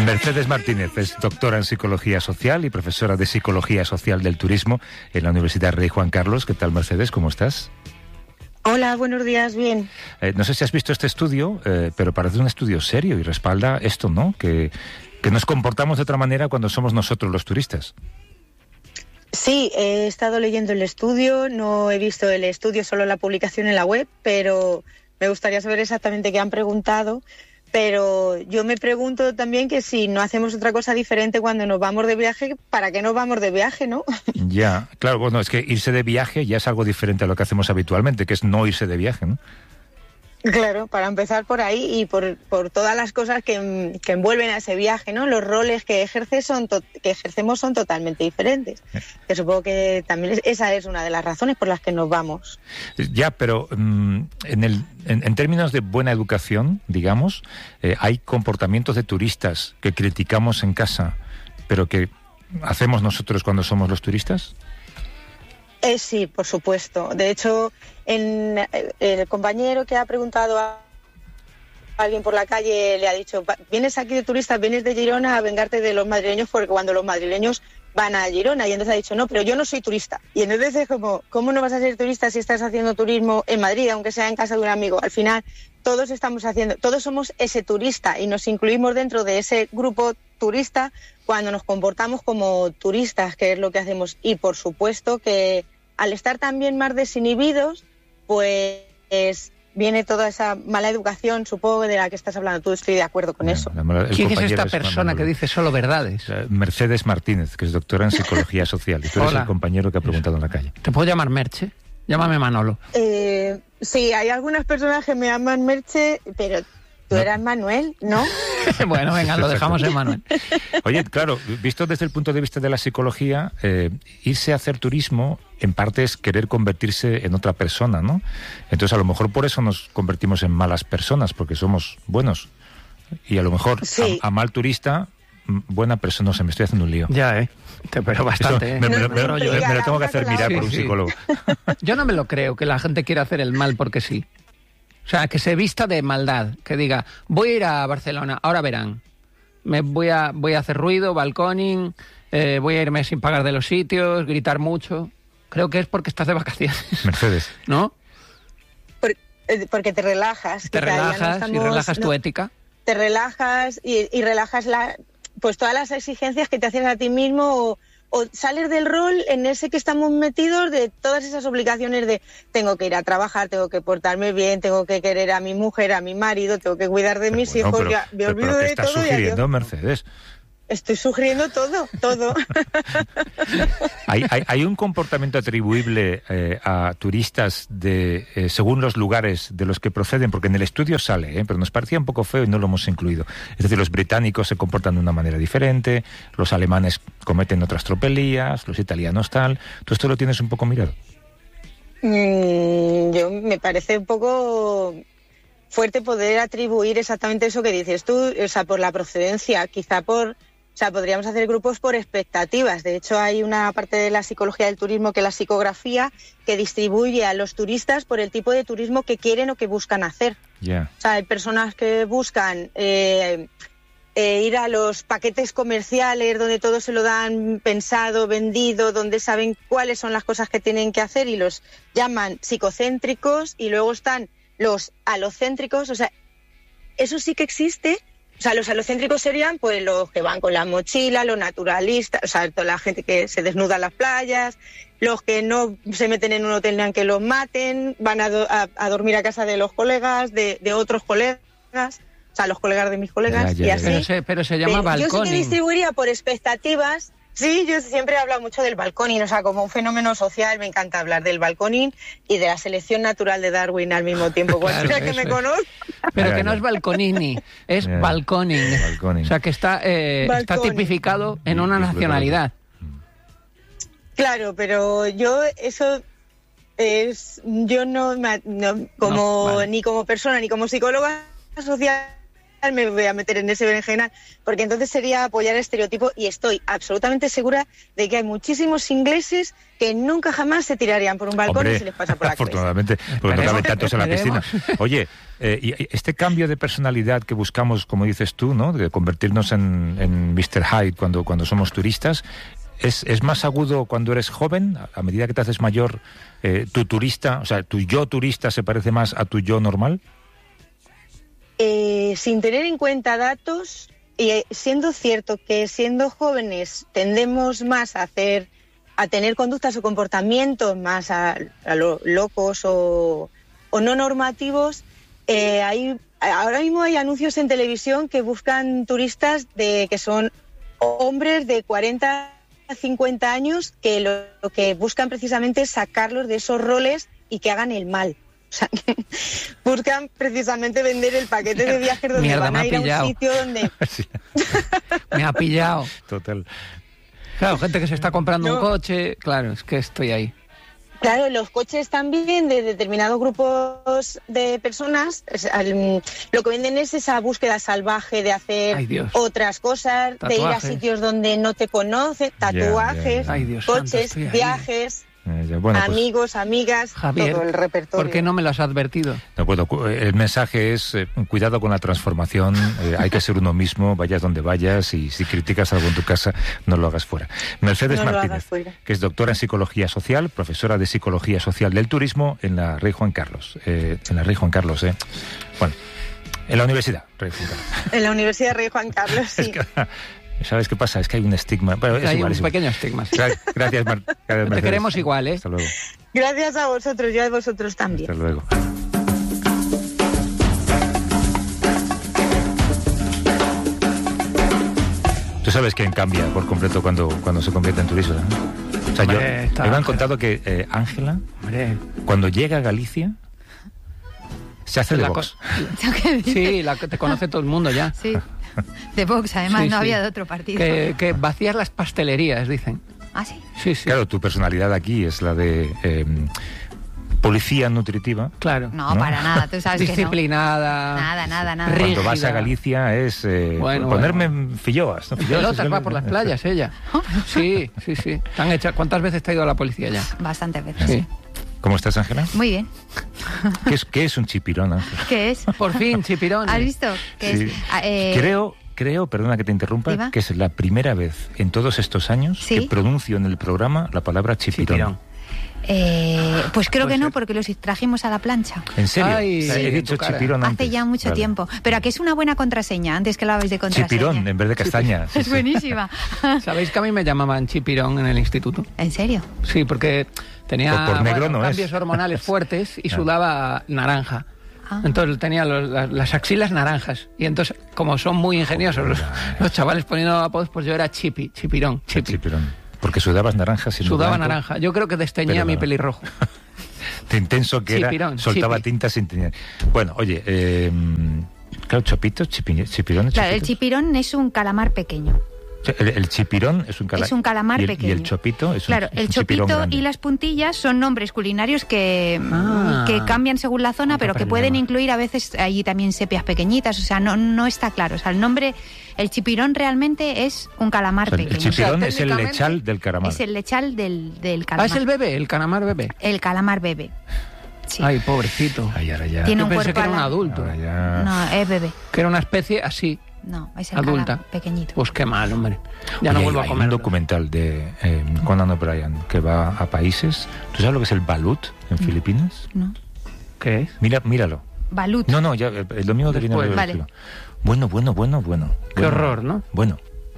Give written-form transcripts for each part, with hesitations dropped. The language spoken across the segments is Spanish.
Mercedes Martínez es doctora en Psicología Social y profesora de Psicología Social del Turismo en la Universidad Rey Juan Carlos. ¿Qué tal, Mercedes? ¿Cómo estás? Hola, buenos días, bien. No sé si has visto este estudio, pero parece un estudio serio y respalda esto, ¿no? Que nos comportamos de otra manera cuando somos nosotros los turistas. Sí, he estado leyendo el estudio, no he visto el estudio, solo la publicación en la web, pero me gustaría saber exactamente qué han preguntado. Pero yo me pregunto también que si no hacemos otra cosa diferente cuando nos vamos de viaje, ¿para qué nos vamos de viaje, no? Ya, claro, bueno, es que irse de viaje ya es algo diferente a lo que hacemos habitualmente, que es no irse de viaje, ¿no? Claro, para empezar por ahí y por todas las cosas que envuelven a ese viaje, ¿no? Los roles que ejercemos son totalmente diferentes. Que supongo que también esa es una de las razones por las que nos vamos. Ya, pero en términos de buena educación, digamos, hay comportamientos de turistas que criticamos en casa, pero que hacemos nosotros cuando somos los turistas. Sí, por supuesto. De hecho, el compañero que ha preguntado a alguien por la calle le ha dicho: vienes aquí de turista, vienes de Girona a vengarte de los madrileños, porque cuando los madrileños van a Girona. Y entonces ha dicho: no, pero yo no soy turista. Y entonces es como, ¿cómo no vas a ser turista si estás haciendo turismo en Madrid, aunque sea en casa de un amigo? Al final, todos somos ese turista y nos incluimos dentro de ese grupo turista cuando nos comportamos como turistas, que es lo que hacemos. Y por supuesto que al estar también más desinhibidos, pues viene toda esa mala educación, supongo, de la que estás hablando tú. Estoy de acuerdo con eso. ¿Quién es esta persona que dice solo verdades? Mercedes Martínez, que es doctora en Psicología Social. Y tú eres el compañero que ha preguntado en la calle. ¿Te puedo llamar Merche? Llámame Manolo. Sí, hay algunas personas que me llaman Merche, pero tú eras Manuel, ¿no? Bueno, venga, lo dejamos en Manuel. Oye, claro, visto desde el punto de vista de la psicología, irse a hacer turismo en parte es querer convertirse en otra persona, ¿no? Entonces a lo mejor por eso nos convertimos en malas personas, porque somos buenos. Y a lo mejor sí. a mal turista, buena persona. No sé, me estoy haciendo un lío. Ya, pero bastante. Me lo tengo que hacer mirar por un psicólogo. Yo no me lo creo, que la gente quiera hacer el mal porque sí. O sea, que se vista de maldad, que diga: voy a ir a Barcelona, ahora verán. Voy a hacer ruido, balconing, voy a irme sin pagar de los sitios, gritar mucho. Creo que es porque estás de vacaciones. Mercedes. ¿No? Porque te relajas. Te relajas y relajas tu ética. Te relajas y relajas pues todas las exigencias que te haces a ti mismo o sales del rol en ese que estamos metidos, de todas esas obligaciones de tengo que ir a trabajar, tengo que portarme bien, tengo que querer a mi mujer, a mi marido, tengo que cuidar de mis hijos, ya me olvido de todo. ¿Qué estás sugiriendo, Mercedes? Estoy sugiriendo todo. ¿Hay un comportamiento atribuible a turistas según los lugares de los que proceden? Porque en el estudio sale, pero nos parecía un poco feo y no lo hemos incluido. Es decir, los británicos se comportan de una manera diferente, los alemanes cometen otras tropelías, los italianos tal. ¿Tú esto lo tienes un poco mirado? Yo me parece un poco fuerte poder atribuir exactamente eso que dices tú, o sea, por la procedencia, podríamos hacer grupos por expectativas. De hecho, hay una parte de la psicología del turismo, que es la psicografía, que distribuye a los turistas por el tipo de turismo que quieren o que buscan hacer. Yeah. O sea, hay personas que buscan ir a los paquetes comerciales donde todo se lo dan pensado, vendido, donde saben cuáles son las cosas que tienen que hacer y los llaman psicocéntricos, y luego están los alocéntricos. O sea, eso sí que existe. O sea, los alocéntricos serían pues los que van con la mochila, los naturalistas, o sea, toda la gente que se desnuda en las playas, los que no se meten en un hotel ni aunque los maten, van a dormir a casa de los colegas, de otros colegas, o sea, los colegas de mis colegas, y así. Pero se llama balconing. Yo sí que distribuiría por expectativas. Sí, yo siempre he hablado mucho del balconing, o sea, como un fenómeno social. Me encanta hablar del balconing y de la selección natural de Darwin al mismo tiempo. Cualquiera que me conozca. Pero que no es balconini, es balconing. O sea, que está tipificado en una nacionalidad. Claro, pero yo ni como persona ni como psicóloga social me voy a meter en ese berenjenal, porque entonces sería apoyar el estereotipo, y estoy absolutamente segura de que hay muchísimos ingleses que nunca jamás se tirarían por un balcón y se les pasa por la cabeza. Afortunadamente, porque no caben tantos en la piscina. Oye, y este cambio de personalidad que buscamos, como dices tú, ¿no?, de convertirnos en Mr. Hyde cuando somos turistas, ¿es más agudo cuando eres joven? A medida que te haces mayor, tu turista, o sea, tu yo turista se parece más a tu yo normal. Sin tener en cuenta datos, y siendo cierto que siendo jóvenes tendemos más a tener conductas o comportamientos más a lo locos o no normativos, ahora mismo hay anuncios en televisión que buscan turistas que son hombres de 40 a 50 años, que lo que buscan precisamente es sacarlos de esos roles y que hagan el mal. O sea, buscan precisamente vender el paquete de viajes donde van a ir a un sitio donde... Sí. Me ha pillado. Total. Claro, gente que se está comprando un coche, claro, es que estoy ahí. Claro, los coches también de determinados grupos de personas, lo que venden es esa búsqueda salvaje de hacer otras cosas, tatuajes, de ir a sitios donde no te conocen, tatuajes, Ay, Dios coches, santo, viajes... Bueno, amigos, amigas, Javier, todo el repertorio. ¿Por qué no me lo has advertido? No puedo. El mensaje es cuidado con la transformación, hay que ser uno mismo, vayas donde vayas, y si criticas algo en tu casa, no lo hagas fuera. Mercedes Martínez, que es doctora en Psicología Social, profesora de Psicología Social del Turismo en la Rey Juan Carlos. Bueno, en la Universidad Rey Juan Carlos. En la Universidad Rey Juan Carlos, sí. ¿Sabes qué pasa? Es que hay un estigma. Pero hay un pequeño estigma. Sí. Gracias, Mercedes. Te queremos igual, ¿eh? Hasta luego. Gracias a vosotros, yo a vosotros también. Hasta luego. Tú sabes quién cambia por completo cuando se convierte en turista, ¿no? O sea, me han contado que Ángela, cuando llega a Galicia, se hace de Vox. Sí, te conoce todo el mundo ya. Sí. De Vox, además, no había de otro partido. Que vacías las pastelerías, dicen. ¿Ah, sí? Sí. Claro, tu personalidad aquí es la de policía nutritiva. Claro. No, para nada, tú sabes disciplinada. Que no. Nada. Cuando Rígida. vas a Galicia es ponerme filloas. ¿No? Pelotas va por las playas, ella. Sí. ¿Están hechas? ¿Cuántas veces te ha ido a la policía ya? Bastantes veces. Sí. ¿Cómo estás, Ángela? Muy bien. ¿Qué es un chipirón, Ángela? ¿Qué es? Por fin, chipirón. ¿Has visto? ¿Qué es? Creo, perdona que te interrumpa, ¿Diva? que es la primera vez en todos estos años que pronuncio en el programa la palabra chipirón. Pues creo que no, porque los trajimos a la plancha. ¿En serio? Ay, he dicho chipirón antes. Hace ya mucho tiempo. Pero aquí es una buena contraseña, antes que lo habéis de contraseña. Chipirón, en vez de castaña. Es buenísima. ¿Sabéis que a mí me llamaban chipirón en el instituto? ¿En serio? Sí, porque tenía por negro no cambios hormonales fuertes y sudaba naranja. Entonces tenía las axilas naranjas. Y entonces, como son muy ingeniosos los chavales poniendo apodos, pues yo era chipirón. Porque sudabas naranja. Sudaba naranja. Yo creo que desteñía mi pelirrojo. De intenso que chipirón, era, soltaba tinta sin tener. Bueno, oye, claro, chopitos, chipirón. Claro, el chipirón es un calamar pequeño. El chipirón es un calamar pequeño. Y el chopito es claro, el chopito y las puntillas son nombres culinarios que cambian según la zona, pero que pueden incluir a veces allí también sepias pequeñitas. O sea, no está claro. O sea, el nombre, el chipirón realmente es un calamar pequeño. El chipirón es el lechal del calamar. Es el lechal del calamar. Es el bebé, el calamar bebé. El calamar bebé. Sí. Ay, pobrecito. Tiene Yo un pensé cuerpo que era un adulto. No, es bebé. Que era una especie así. No, es el adulta, pequeñito. Pues qué mal, hombre. Ya no vuelvo a comer. Hay un documental de Conan O'Brien que va a países. ¿Tú sabes lo que es el balut en Filipinas? No. ¿Qué es? Míralo. Balut. No, ya el domingo que viene. Vale. Bueno. Qué horror, ¿no? Bueno.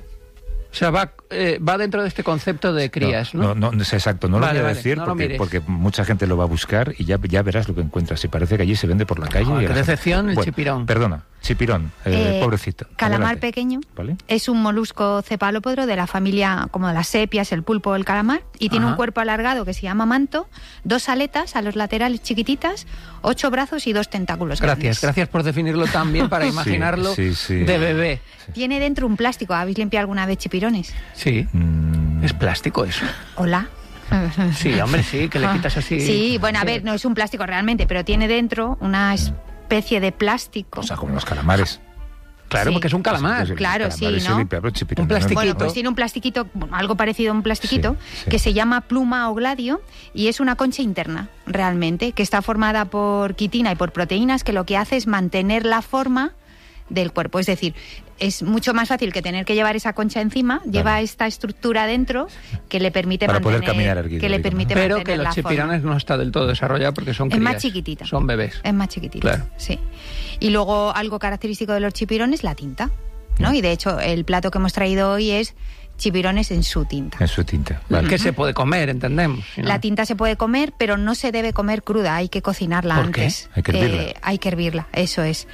O sea, va dentro de este concepto de crías, ¿no? No, es exacto. No lo voy a decir porque mucha gente lo va a buscar y ya verás lo que encuentras. Y parece que allí se vende por la calle. Qué decepción el chipirón. Perdona, chipirón, pobrecito. Calamar Adelante. pequeño. ¿Vale? Es un molusco cefalópodo de la familia como de las sepias, el pulpo o el calamar. Y tiene un cuerpo alargado que se llama manto, 2 aletas a los laterales chiquititas, 8 brazos y 2 tentáculos grandes. Gracias por definirlo tan bien para imaginarlo de bebé. Tiene dentro un plástico. ¿Habéis limpiado alguna vez chipirones? Sí. ¿Es plástico eso? Hola. Sí, hombre, sí, que le quitas así. Sí, bueno, a ver, no es un plástico realmente, pero tiene dentro una especie de plástico. O sea, como los calamares. Claro, Sí. porque es un calamar. Claro, sí, Calamar es ¿no? el pero chipirón, Un plastiquito. Bueno, pues tiene un plastiquito, algo parecido a un plastiquito, Sí, sí. que se llama pluma o gladio y es una concha interna, realmente, que está formada por quitina y por proteínas, que lo que hace es mantener la forma del cuerpo. Es decir, es mucho más fácil que tener que llevar esa concha encima, lleva esta estructura dentro que le permite Para poder mantener, caminar erguido, que le digo, ¿no? permite Pero mantener que la los forma. chipirones no está del todo desarrollado porque son Es más crías. chiquitita. Son bebés. Es más chiquitita, Claro. sí. Y luego algo característico de los chipirones, la tinta, ¿no? Y de hecho el plato que hemos traído hoy es chipirones en su tinta. En su tinta. Vale. Que se puede comer, entendemos. si no. La tinta se puede comer, pero no se debe comer cruda, hay que cocinarla ¿Por qué? antes. Hay que hervirla. Hay que hervirla, eso es.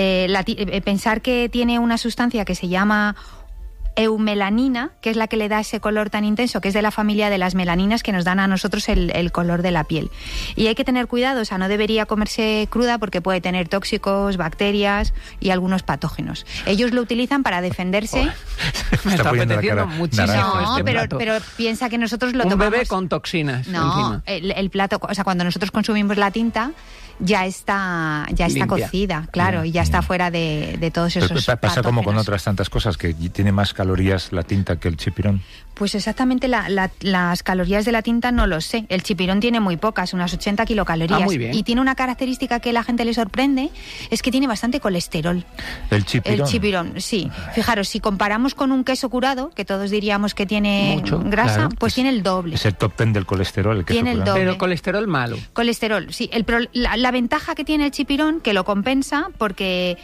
Pensar que tiene una sustancia que se llama eumelanina, que es la que le da ese color tan intenso, que es de la familia de las melaninas que nos dan a nosotros el color de la piel. Y hay que tener cuidado, o sea, no debería comerse cruda porque puede tener tóxicos, bacterias y algunos patógenos. Ellos lo utilizan para defenderse. Me está poniendo la apeteciendo cara muchísimo naranja. No, este pero, plato. pero piensa que nosotros lo Un tomamos... bebé con toxinas No, encima. el plato, o sea, cuando nosotros consumimos la tinta ya está Limpia. cocida, claro, y ya está fuera de todos Pero esos pasa como con patógenos. otras tantas cosas, que tiene más calorías la tinta que el chipirón. Pues exactamente las calorías de la tinta no lo sé. El chipirón tiene muy pocas, unas 80 kilocalorías. Ah, muy bien. Y tiene una característica que a la gente le sorprende, es que tiene bastante colesterol. El chipirón. El chipirón, sí. Fijaros, si comparamos con un queso curado, que todos diríamos que tiene Mucho, grasa, claro. pues tiene el doble. Es el top 10 del colesterol. El queso Tiene el curado. doble. Pero colesterol malo. Colesterol, sí. La ventaja que tiene el chipirón, que lo compensa, porque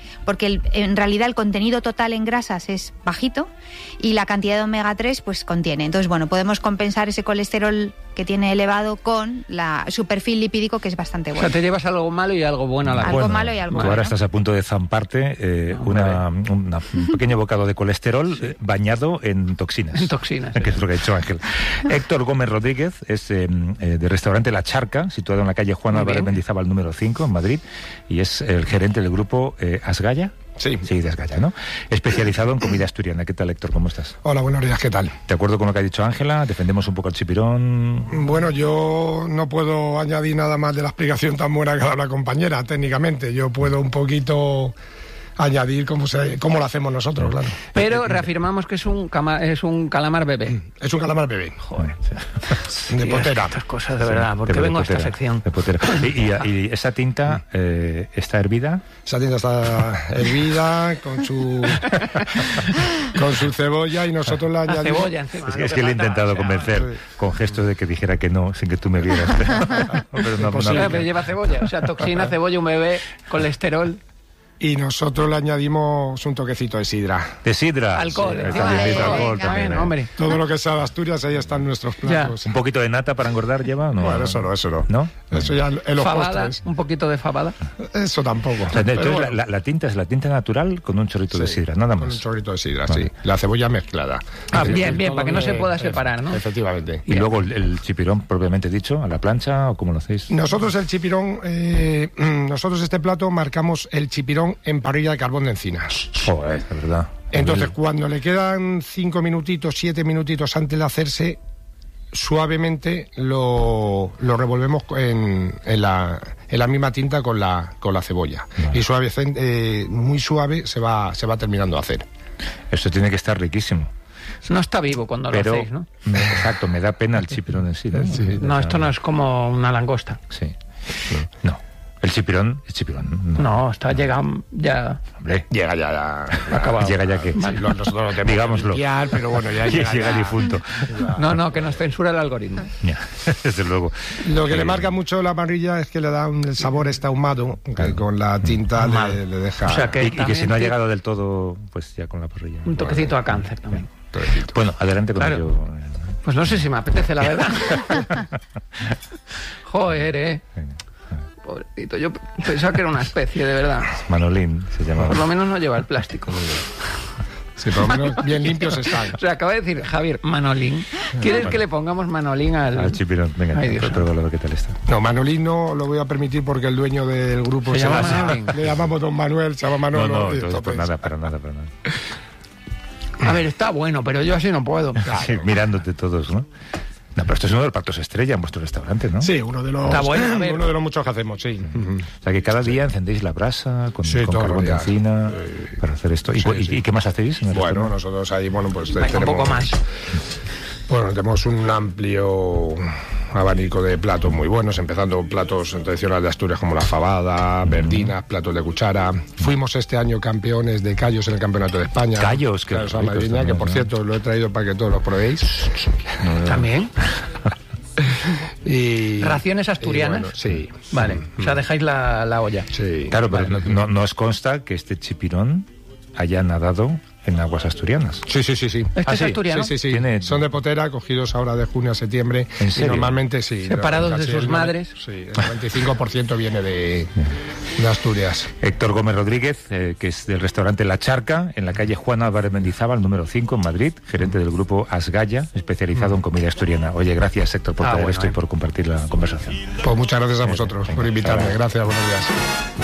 en realidad el contenido total en grasas es bajito y la cantidad de omega 3 pues contiene. Entonces, bueno, podemos compensar ese colesterol que tiene elevado con su perfil lipídico, que es bastante O bueno. sea, te llevas algo malo y algo bueno a la vez. Algo malo y algo tú bueno. ahora estás a punto de zamparte un pequeño bocado de colesterol bañado en toxinas. En toxinas, Que es lo que ha hecho Ángel. Héctor Gómez Rodríguez es de restaurante La Charca, situado en la calle Juan Muy Álvarez bien. Mendizábal número 5, en Madrid, y es el gerente del grupo Asgaya. Sí. Sí, de Asgaya, ¿no? Especializado en comida asturiana. ¿Qué tal, Héctor? ¿Cómo estás? Hola, buenos días, ¿qué tal? ¿De acuerdo con lo que ha dicho Ángela? ¿Defendemos un poco el chipirón? Bueno, yo no puedo añadir nada más de la explicación tan buena que ha dado la compañera, técnicamente. Yo puedo un poquito añadir cómo lo hacemos nosotros, claro. Pero reafirmamos que es un calamar bebé. Es un calamar bebé, Joder. de potera. Estas cosas, de verdad. ¿Por qué Pero de vengo a esta potera, sección? de potera. Y esa tinta está hervida. Esa tinta está hervida con su cebolla y nosotros la La añadimos. cebolla encima. Es que le he intentado convencer con gestos de que dijera que no, sin que tú me vieras. Pero no, Pero lleva cebolla, o sea, toxina, cebolla, un bebé, colesterol. Y nosotros le añadimos un toquecito de sidra. de sidra. Alcohol, Sí, encima. también dice Venga, alcohol venga. también, Bueno, hombre. Todo lo que sea de Asturias, ahí están nuestros platos. ¿Un poquito de nata para engordar lleva o no? Bueno, eso no, eso no. ¿No? Eso ya en los Fabada, postres. un poquito de fabada. Eso tampoco. O sea, Pero entonces bueno. la tinta es la tinta natural con un chorrito de Sí, sidra, nada Con un más. chorrito de sidra, Vale. sí. La cebolla mezclada. Ah, Es bien, decir, bien, todo para que no se pueda de- separar, ¿no? Efectivamente. Y luego el chipirón propiamente dicho, a la plancha o cómo lo hacéis. Nosotros el chipirón, nosotros este plato marcamos el chipirón en parrilla de carbón de encina. Joder, de verdad. Entonces, cuando le quedan 5 minutitos, 7 minutitos antes de hacerse, suavemente lo revolvemos en la misma tinta con la cebolla. Vale. Y suave, muy suave se va terminando de hacer. Esto tiene que estar riquísimo. No está vivo cuando Pero, lo hacéis, ¿no? exacto, me da pena el chipirón en sí. ¿no? Sí. No, esto no es como una langosta. Sí. No. El chipirón es chipirón. No, está llegando ya Hombre, Llega ya. acabado. llega ya que. Sí, nosotros lo tenemos Digámoslo. que limpiar, pero bueno, ya Llega ya. difunto. No, que nos censura el algoritmo. Ya, desde luego. Lo que le marca mucho la parrilla es que le da el sabor este ahumado, que con la tinta le deja. O sea que- Y que si no ha también llegado del todo, pues ya con la parrilla. Un toquecito a cáncer también. Bueno, adelante con Claro. ello. Pues no sé si me apetece, la verdad. Joder, Venga. pobrecito, yo pensaba que era una especie, de verdad. Manolín se llama. Por lo menos no lleva el plástico. Sí, por lo menos bien limpios están. O sea, acaba de decir Javier, Manolín. ¿Quieres que le pongamos Manolín Al chipirón. Venga, Ay, Dios. pruébalo, qué tal está. No, Manolín no lo voy a permitir porque el dueño del grupo Se llama llama- Manolín. le llamamos Don Manuel, se llama No, Manolo. no, y entonces, entonces- para nada. A ver, está bueno, pero yo así no puedo. Sí, mirándote todos, ¿no? No, pero esto es uno de los platos estrella en vuestro restaurante, ¿no? Sí, uno de los, Está bueno, a ver. uno de los muchos que hacemos, sí. O sea, que cada día encendéis la brasa con Sí, todos carbón los de días. encina para hacer esto. ¿Y qué más hacéis en el Bueno, restaurante? nosotros ahí, pues Venga, tenemos... un poco más. Bueno, tenemos un amplio abanico de platos muy buenos, empezando platos tradicionales de Asturias como la fabada, verdinas, platos de cuchara. Fuimos este año campeones de callos en el Campeonato de España. Callos, qué Callos a ricos Madriña, también, que por ¿no? cierto lo he traído para que todos los probéis. ¿También? Y, ¿Raciones asturianas? y bueno, sí. Vale, o sea, dejáis la olla. Sí. Claro, pero no os consta que este chipirón haya nadado en aguas asturianas. Sí. ¿Este Ah, es sí, asturiano? Sí. Tiene- Son de potera, cogidos ahora de junio a septiembre. ¿En Y serio? normalmente sí. Separados de casi sus el madres. Sí, el 95% viene de Asturias. Héctor Gómez Rodríguez, que es del restaurante La Charca, en la calle Juan Álvarez Mendizábal, número 5, en Madrid, gerente del grupo Asgaya, especializado en comida asturiana. Oye, gracias, Héctor, por traer bueno, esto y por compartir la conversación. Pues muchas gracias a vosotros por invitarme. Venga. Gracias, buenos días.